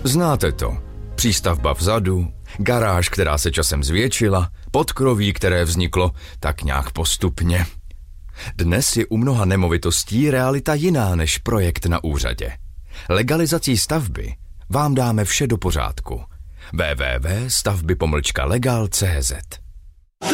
Znáte to. Přístavba vzadu, garáž, která se časem zvětšila, podkroví, které vzniklo tak nějak postupně. Dnes je u mnoha nemovitostí realita jiná než projekt na úřadě. Legalizací stavby vám dáme vše do pořádku. www.stavby-legal.cz